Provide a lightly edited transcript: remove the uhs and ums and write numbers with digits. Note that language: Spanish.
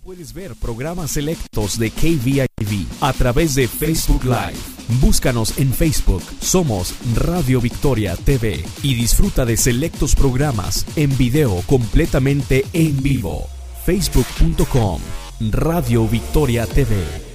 Puedes ver programas selectos de KVIV a través de Facebook Live. Búscanos en Facebook, somos Radio Victoria TV y disfruta de selectos programas en video completamente en vivo. Facebook.com, Radio Victoria TV.